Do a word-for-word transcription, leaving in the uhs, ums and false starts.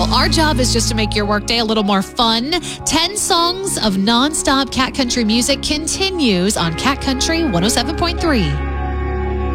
Well, our job is just to make your workday a little more fun. ten songs of nonstop Cat Country music continues on Cat Country one oh seven point three.